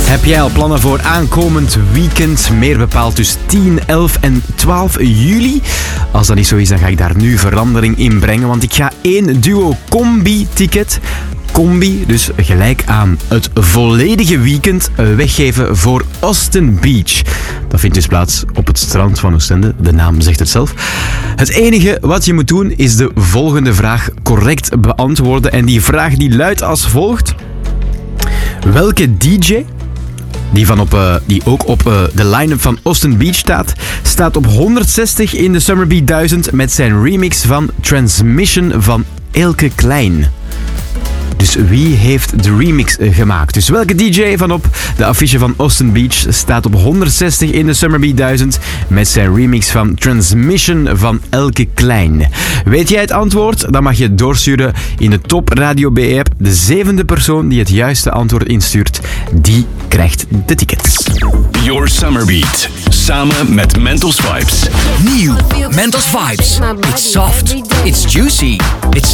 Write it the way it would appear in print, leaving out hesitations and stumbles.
Heb jij al plannen voor aankomend weekend? Meer bepaald dus 10, 11 en 12 juli. Als dat niet zo is, dan ga ik daar nu verandering in brengen. Want ik ga 1 duo combi-ticket... Combi, dus gelijk aan het volledige weekend, weggeven voor Austin Beach. Dat vindt dus plaats op het strand van Oostende. De naam zegt het zelf. Het enige wat je moet doen is de volgende vraag correct beantwoorden. En die vraag die luidt als volgt. Welke DJ... Die ook op de line-up van Austin Beach staat op 160 in de Summer Beat 1000 met zijn remix van Transmission van Elke Klein. Dus wie heeft de remix gemaakt? Dus welke DJ van op de affiche van Austin Beach staat op 160 in de Summer Beat 1000 met zijn remix van Transmission van Elke Klein? Weet jij het antwoord? Dan mag je het doorsturen in de Top Radio B-app. De 7e persoon die het juiste antwoord instuurt, die krijgt de tickets. Your Summer Beat. Samen met Mentos Vibes. Nieuw. Mentos Vibes. It's soft. It's juicy. It's